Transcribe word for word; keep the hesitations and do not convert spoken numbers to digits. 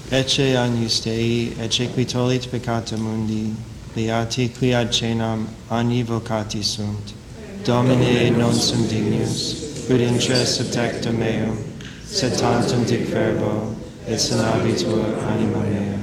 Ecce agnus Dei, ecce qui tollit peccata mundi, beati qui ad cenam agni vocati sunt. Domine non sum dignus, ut intra subtectum meum, sed tantum dic verbo, et sanabitur anima mea.